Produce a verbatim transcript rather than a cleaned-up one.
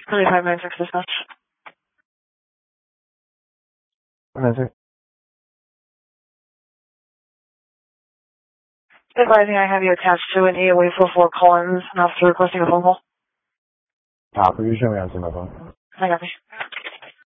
thirty-five nine six dispatch. nine six. Advising I have you attached to an eight eight four four Collins, and officer requesting a phone call. Copy, you show me on my phone. I got you.